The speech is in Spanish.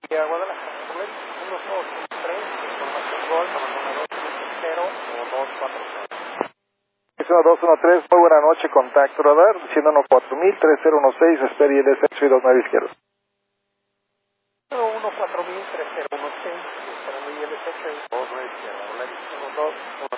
Y a Guadalajara, por ley, 1213, información gol, abandona 230 o 240. 213, muy buena noche, contacto radar, diciéndonos 4000-3016, espera y LS, y 29 izquierdos. 14000-3016, esperando y LS, 29 izquierda, hola,